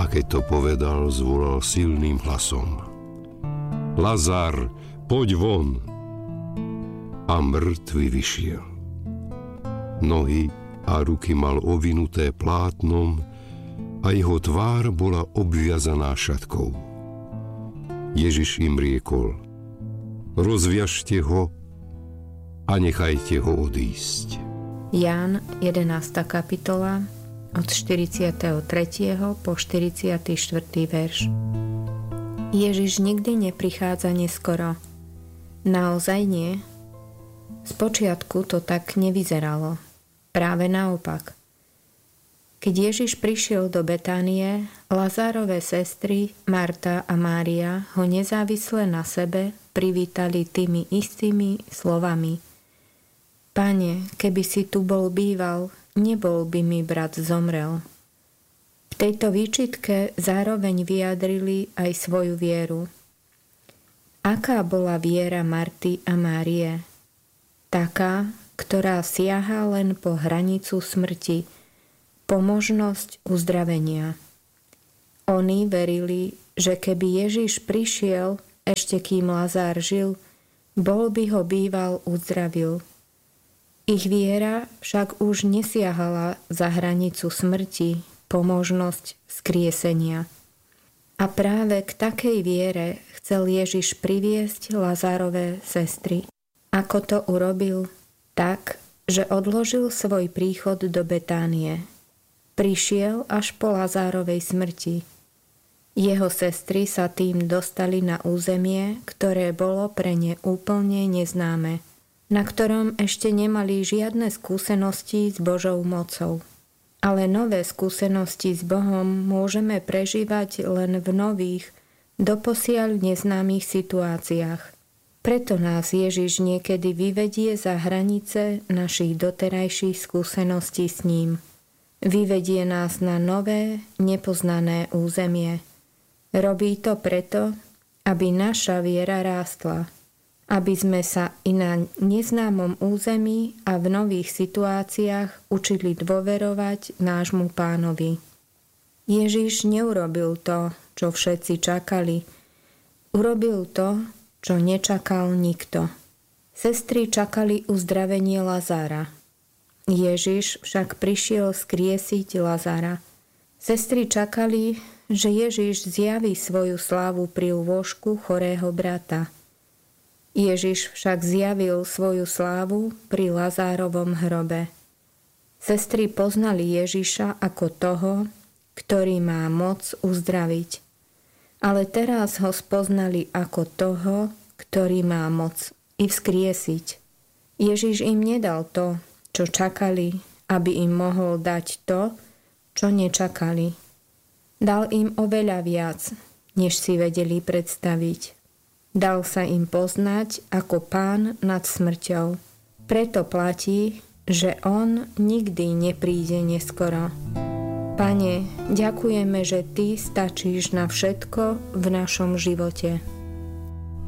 keď to povedal, zvolal silným hlasom: Lazar, poď von! A mŕtvy vyšiel. Nohy a ruky mal ovinuté plátnom a jeho tvár bola obviazaná šatkou. Ježiš im riekol: Rozviažte ho a nechajte ho odísť. Ján, 11. kapitola, od 43. po 44. verš. Ježiš nikdy neprichádza neskoro. Naozaj nie. Spočiatku to tak nevyzeralo. Práve naopak. Keď Ježiš prišiel do Betánie, Lazárove sestry Marta a Mária ho nezávisle na sebe privítali tými istými slovami: Pane, keby si tu bol býval, nebol by mi brat zomrel. V tejto výčitke zároveň vyjadrili aj svoju vieru. Aká bola viera Marty a Márie? Taká, ktorá siaha len po hranicu smrti, po možnosť uzdravenia. Oni verili, že keby Ježiš prišiel, ešte kým Lazár žil, bol by ho býval uzdravil. Ich viera však už nesiahala za hranicu smrti po možnosť vzkriesenia. A práve k takej viere chcel Ježiš priviesť Lazárove sestry. Ako to urobil? Tak, že odložil svoj príchod do Betánie. Prišiel až po Lazárovej smrti. Jeho sestry sa tým dostali na územie, ktoré bolo pre ne úplne neznáme, na ktorom ešte nemali žiadne skúsenosti s Božou mocou. Ale nové skúsenosti s Bohom môžeme prežívať len v nových, doposiaľ neznámych situáciách. Preto nás Ježiš niekedy vyvedie za hranice našich doterajších skúseností s ním. Vyvedie nás na nové, nepoznané územie. Robí to preto, aby naša viera rástla, aby sme sa i na neznámom území a v nových situáciách učili dôverovať nášmu Pánovi. Ježiš neurobil to, čo všetci čakali. Urobil to, čo nečakal nikto. Sestry čakali uzdravenie Lazára. Ježiš však prišiel skriesiť Lazára. Sestry čakali, že Ježiš zjaví svoju slávu pri lôžku chorého brata. Ježiš však zjavil svoju slávu pri Lazárovom hrobe. Sestry poznali Ježiša ako toho, ktorý má moc uzdraviť. Ale teraz ho spoznali ako toho, ktorý má moc i vzkriesiť. Ježiš im nedal to, čo čakali, aby im mohol dať to, čo nečakali. Dal im oveľa viac, než si vedeli predstaviť. Dal sa im poznať ako Pán nad smrťou. Preto platí, že on nikdy nepríde neskoro. Pane, ďakujeme, že Ty stačíš na všetko v našom živote.